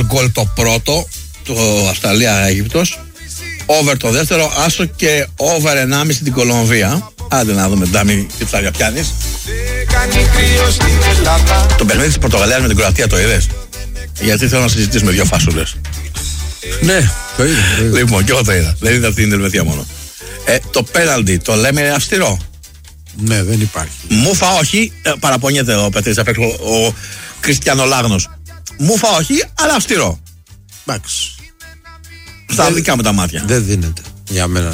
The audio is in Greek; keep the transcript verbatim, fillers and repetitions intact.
γκολ το πρώτο, το Αυστραλία-Αίγυπτος. Over το δεύτερο, άσο και over ενάμιση την Κολομβία. Άντε να δούμε, Ντάμι, τι ψάρια πιάνεις. Το παιχνίδι της Πορτογαλίας με την Κροατία το είδες? Γιατί θέλω να συζητήσουμε δύο φάσουλες. Ναι, το είδα. Το είδα. Λοιπόν, και εγώ το είδα. Δεν είδα την Ελβετία μόνο. Ε, το πέναλτι το λέμε αυστηρό? Ναι, δεν υπάρχει. Μούφα όχι, ε, παραπονιέται ο Πετρής απ' έξω, ο Κριστιανό Λάγνος. Μούφα όχι, αλλά αυστηρό. Εντάξει. Στα δικά μου τα μάτια. Δεν δίνεται για μένα.